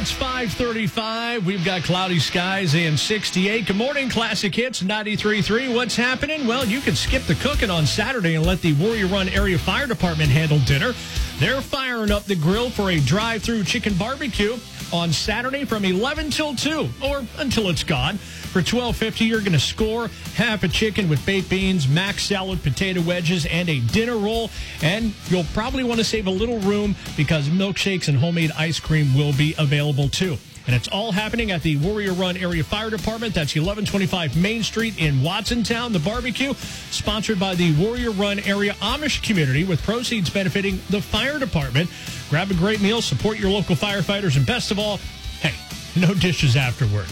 It's 5:35. We've got cloudy skies and 68. Good morning, Classic Hits 93.3. What's happening? Well, you can skip the cooking on Saturday and let the Warrior Run Area Fire Department handle dinner. They're firing up the grill for a drive-through chicken barbecue on Saturday from 11 till 2, or until it's gone. For $12.50, you're going to score half a chicken with baked beans, mac salad, potato wedges, and a dinner roll. And you'll probably want to save a little room because milkshakes and homemade ice cream will be available too. And it's all happening at the Warrior Run Area Fire Department. That's 1125 Main Street in Watsontown. The barbecue, sponsored by the Warrior Run Area Amish community, with proceeds benefiting the fire department. Grab a great meal, support your local firefighters, and best of all, hey, no dishes afterward.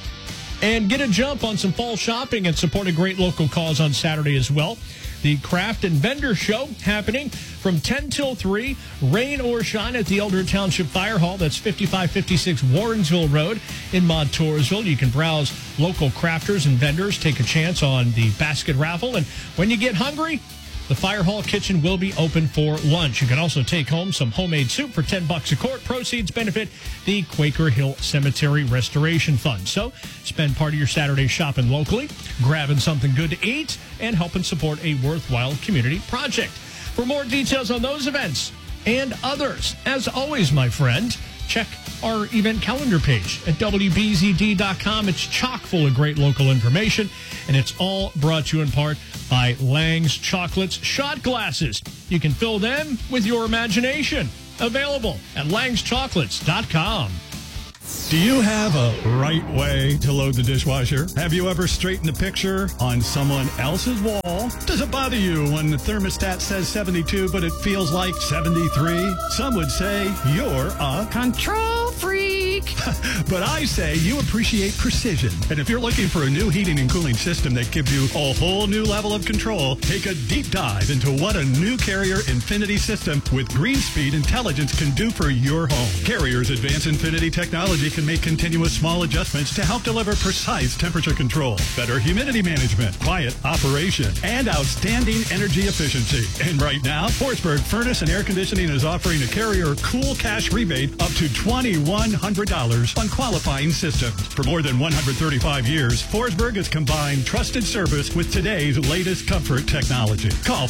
And get a jump on some fall shopping and support a great local cause on Saturday as well. The Craft and Vendor Show happening from 10 till 3, rain or shine, at the Elder Township Fire Hall. That's 5556 Warrensville Road in Montoursville. You can browse local crafters and vendors, take a chance on the basket raffle. And when you get hungry, the Fire Hall kitchen will be open for lunch. You can also take home some homemade soup for $10 a quart. Proceeds benefit the Quaker Hill Cemetery Restoration Fund. So spend part of your Saturday shopping locally, grabbing something good to eat, and helping support a worthwhile community project. For more details on those events and others, as always, my friend, check our event calendar page at WBZD.com. It's chock full of great local information, and it's all brought to you in part by Lang's Chocolates shot glasses. You can fill them with your imagination. Available at langschocolates.com. Do you have a right way to load the dishwasher? Have you ever straightened a picture on someone else's wall? Does it bother you when the thermostat says 72 but it feels like 73? Some would say you're a control freak. But I say you appreciate precision. And if you're looking for a new heating and cooling system that gives you a whole new level of control, take a deep dive into what a new Carrier Infinity system with GreenSpeed intelligence can do for your home. Carrier's advanced Infinity technology can make continuous small adjustments to help deliver precise temperature control, better humidity management, quiet operation, and outstanding energy efficiency. And right now, Forsberg Furnace and Air Conditioning is offering a Carrier Cool Cash rebate up to $2,100 on qualifying systems. For more than 135 years, Forsberg has combined trusted service with today's latest comfort technology. Call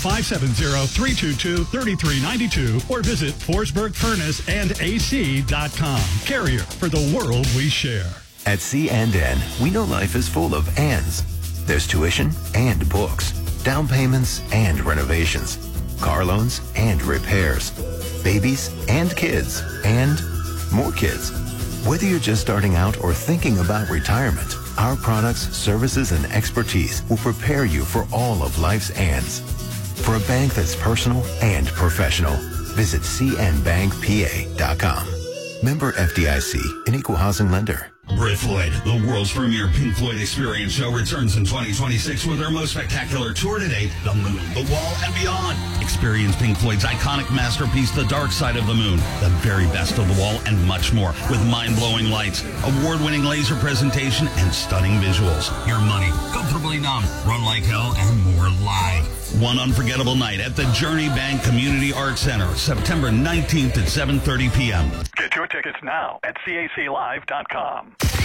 570-322-3392 or visit ForsbergFurnaceandac.com. Carrier, for the world we share. At C&N, we know life is full of ands. There's tuition and books, down payments and renovations, car loans and repairs, babies and kids, and more kids. Whether you're just starting out or thinking about retirement, our products, services, and expertise will prepare you for all of life's ands. For a bank that's personal and professional, visit cnbankpa.com. Member FDIC, an equal housing lender. Brit Floyd, the world's premier Pink Floyd experience show, returns in 2026 with their most spectacular tour to date, The Moon, The Wall, and Beyond. Experience Pink Floyd's iconic masterpiece, The Dark Side of the Moon, the very best of The Wall, and much more, with mind-blowing lights, award-winning laser presentation, and stunning visuals. Your money, comfortably numb, Run Like Hell, and more live. One unforgettable night at the Journey Bank Community Arts Center, September 19th at 7:30 p.m. Get your tickets now at caclive.com.